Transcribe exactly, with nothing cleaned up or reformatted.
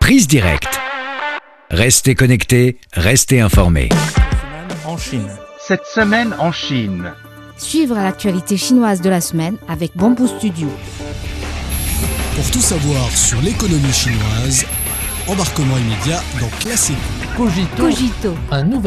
Prise directe. Restez connectés, restez informés. En Chine. Cette semaine en Chine. Suivre l'actualité chinoise de la semaine avec Bamboo Studio. Pour tout savoir sur l'économie chinoise, embarquement immédiat dans Classique. Cogito. Cogito. Un nouvel